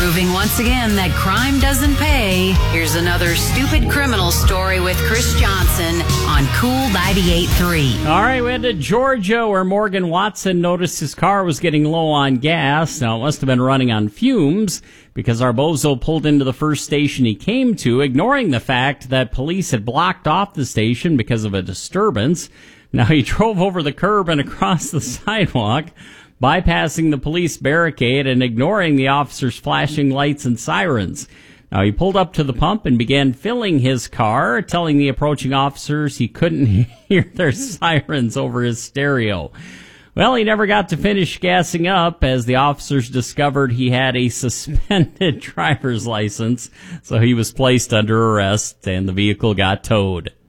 Proving once again that crime doesn't pay, here's another stupid criminal story with Chris Johnson on Cool 98.3. All right, we head to Georgia where Morgan Watson noticed his car was getting low on gas. Now, it must have been running on fumes because our bozo pulled into the first station he came to, ignoring the fact that police had blocked off the station because of a disturbance. Now, he drove over the curb and across the sidewalk, bypassing the police barricade and ignoring the officers' flashing lights and sirens. Now, he pulled up to the pump and began filling his car, telling the approaching officers he couldn't hear their sirens over his stereo. Well, he never got to finish gassing up as the officers discovered he had a suspended driver's license, so he was placed under arrest and the vehicle got towed.